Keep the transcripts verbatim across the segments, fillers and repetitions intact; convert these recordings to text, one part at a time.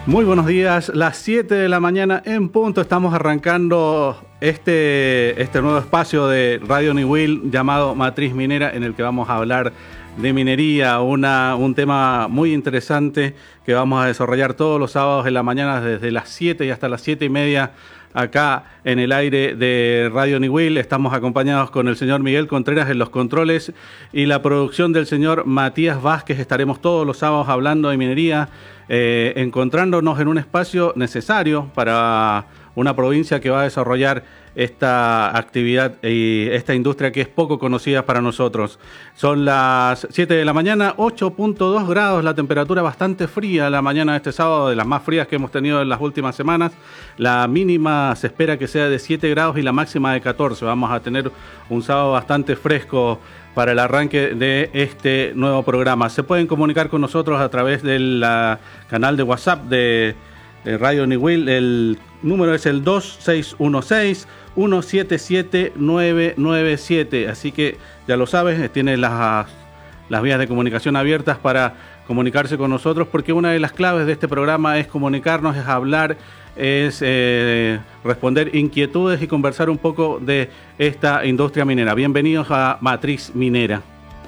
Muy buenos días, las siete de la mañana en punto. Estamos arrancando este, este nuevo espacio de Radio Niwil llamado Matriz Minera, en el que vamos a hablar de minería, una, un tema muy interesante que vamos a desarrollar todos los sábados en la mañana desde las siete y hasta las siete y media acá en el aire de Radio Niwil. Estamos acompañados con el señor Miguel Contreras en los controles y la producción del señor Matías Vázquez. Estaremos todos los sábados hablando de minería, eh, encontrándonos en un espacio necesario para una provincia que va a desarrollar esta actividad y esta industria que es poco conocida para nosotros. Son las siete de la mañana, ocho punto dos grados, la temperatura bastante fría la mañana de este sábado, de las más frías que hemos tenido en las últimas semanas. La mínima se espera que sea de siete grados y la máxima de catorce. Vamos a tener un sábado bastante fresco para el arranque de este nuevo programa. Se pueden comunicar con nosotros a través del uh, canal de WhatsApp de, de Radio Niwil. El número es el dos seis uno seis, uno siete siete, nueve nueve siete. Así que ya lo sabes, tiene las, las vías de comunicación abiertas para comunicarse con nosotros, porque una de las claves de este programa es comunicarnos, es hablar, es eh, responder inquietudes y conversar un poco de esta industria minera. Bienvenidos a Matriz Minera.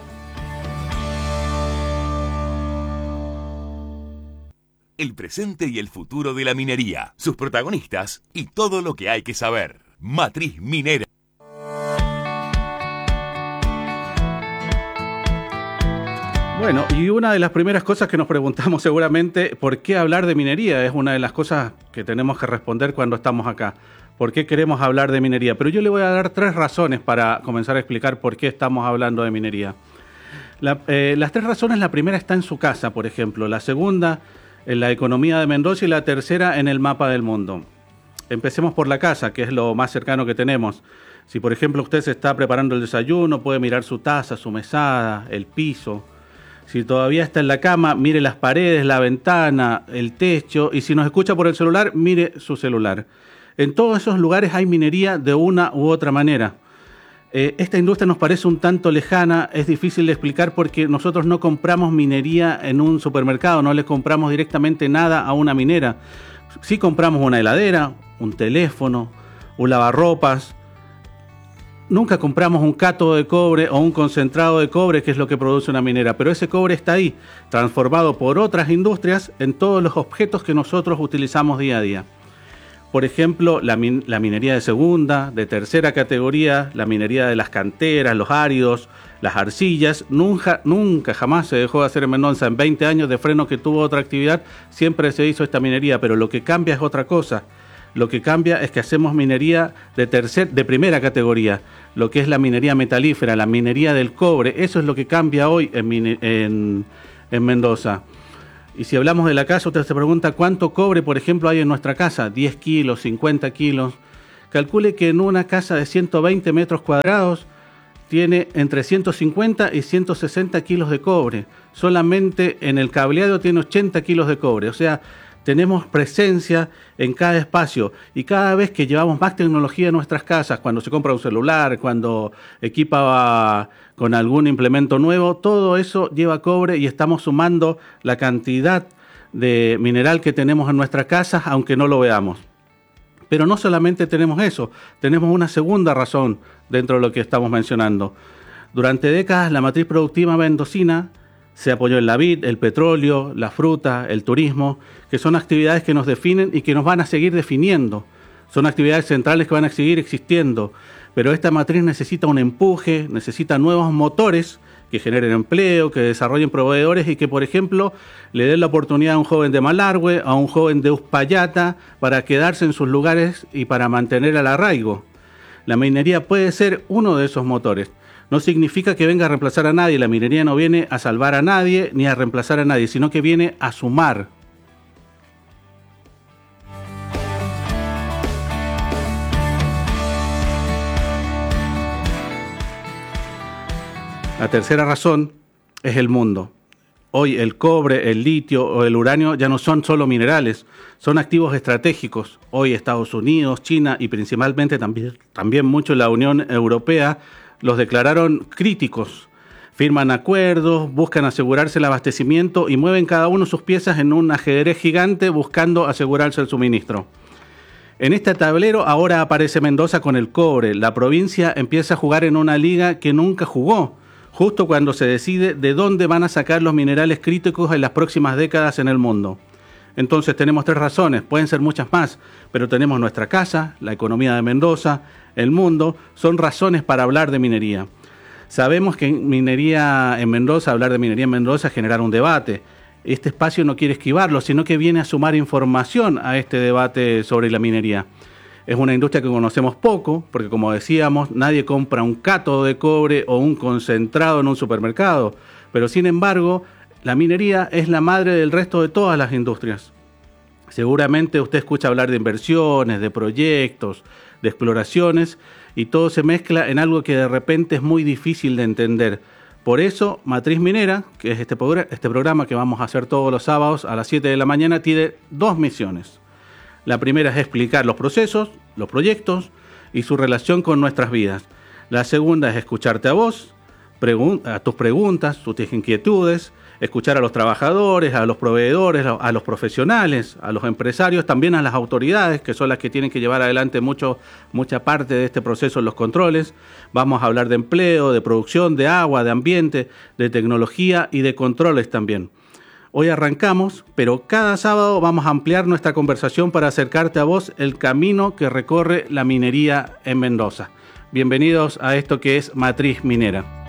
El presente y el futuro de la minería, sus protagonistas y todo lo que hay que saber. Matriz Minera. Bueno, y una de las primeras cosas que nos preguntamos seguramente, ¿por qué hablar de minería? Es una de las cosas que tenemos que responder cuando estamos acá. ¿Por qué queremos hablar de minería? Pero yo le voy a dar tres razones para comenzar a explicar por qué estamos hablando de minería. La, eh, las tres razones, la primera está en su casa, por ejemplo. La segunda, en la economía de Mendoza, y la tercera, en el mapa del mundo. Empecemos por la casa, que es lo más cercano que tenemos. Si, por ejemplo, usted se está preparando el desayuno, puede mirar su taza, su mesada, el piso. Si todavía está en la cama, mire las paredes, la ventana, el techo. Y si nos escucha por el celular, mire su celular. En todos esos lugares hay minería de una u otra manera. Eh, esta industria nos parece un tanto lejana, es difícil de explicar porque nosotros no compramos minería en un supermercado, no le compramos directamente nada a una minera. Sí compramos una heladera, un teléfono, un lavarropas. Nunca compramos un cátodo de cobre o un concentrado de cobre, que es lo que produce una minera, pero ese cobre está ahí, transformado por otras industrias en todos los objetos que nosotros utilizamos día a día. Por ejemplo, la, min- la minería de segunda, de tercera categoría, la minería de las canteras, los áridos, las arcillas. Nunca, nunca, jamás se dejó de hacer en Mendoza. En veinte años de freno que tuvo otra actividad, siempre se hizo esta minería, pero lo que cambia es otra cosa. Lo que cambia es que hacemos minería de, tercer, de primera categoría, lo que es la minería metalífera, la minería del cobre. Eso es lo que cambia hoy en, en, en Mendoza. Y si hablamos de la casa, usted se pregunta cuánto cobre, por ejemplo, hay en nuestra casa. diez kilos, cincuenta kilos. Calcule que en una casa de ciento veinte metros cuadrados tiene entre ciento cincuenta y ciento sesenta kilos de cobre. Solamente en el cableado tiene ochenta kilos de cobre. O sea, tenemos presencia en cada espacio, y cada vez que llevamos más tecnología en nuestras casas, cuando se compra un celular, cuando equipa con algún implemento nuevo, todo eso lleva cobre y estamos sumando la cantidad de mineral que tenemos en nuestras casas, aunque no lo veamos. Pero no solamente tenemos eso, tenemos una segunda razón dentro de lo que estamos mencionando. Durante décadas la matriz productiva mendocina se apoyó en la vid, el petróleo, la fruta, el turismo, que son actividades que nos definen y que nos van a seguir definiendo. Son actividades centrales que van a seguir existiendo, pero esta matriz necesita un empuje, necesita nuevos motores que generen empleo, que desarrollen proveedores y que, por ejemplo, le den la oportunidad a un joven de Malargüe, a un joven de Uspallata, para quedarse en sus lugares y para mantener el arraigo. La minería puede ser uno de esos motores. No significa que venga a reemplazar a nadie. La minería no viene a salvar a nadie ni a reemplazar a nadie, sino que viene a sumar. La tercera razón es el mundo. Hoy el cobre, el litio o el uranio ya no son solo minerales, son activos estratégicos. Hoy Estados Unidos, China y principalmente también, también mucho la Unión Europea los declararon críticos. Firman acuerdos, buscan asegurarse el abastecimiento y mueven cada uno sus piezas en un ajedrez gigante buscando asegurarse el suministro. En este tablero ahora aparece Mendoza con el cobre. La provincia empieza a jugar en una liga que nunca jugó, justo cuando se decide de dónde van a sacar los minerales críticos en las próximas décadas en el mundo. Entonces tenemos tres razones, pueden ser muchas más, pero tenemos nuestra casa, la economía de Mendoza, el mundo, son razones para hablar de minería. Sabemos que en minería en Mendoza, hablar de minería en Mendoza es generar un debate. Este espacio no quiere esquivarlo, sino que viene a sumar información a este debate sobre la minería. Es una industria que conocemos poco, porque como decíamos, nadie compra un cátodo de cobre o un concentrado en un supermercado, pero sin embargo, la minería es la madre del resto de todas las industrias. Seguramente usted escucha hablar de inversiones, de proyectos, de exploraciones, y todo se mezcla en algo que de repente es muy difícil de entender. Por eso, Matriz Minera, que es este, este programa que vamos a hacer todos los sábados a las siete de la mañana, tiene dos misiones. La primera es explicar los procesos, los proyectos y su relación con nuestras vidas. La segunda es escucharte a vos, a tus preguntas, tus inquietudes, escuchar a los trabajadores, a los proveedores, a los profesionales, a los empresarios, también a las autoridades, que son las que tienen que llevar adelante mucho, mucha parte de este proceso en los controles. Vamos a hablar de empleo, de producción, de agua, de ambiente, de tecnología y de controles también. Hoy arrancamos, pero cada sábado vamos a ampliar nuestra conversación para acercarte a vos el camino que recorre la minería en Mendoza. Bienvenidos a esto que es Matriz Minera.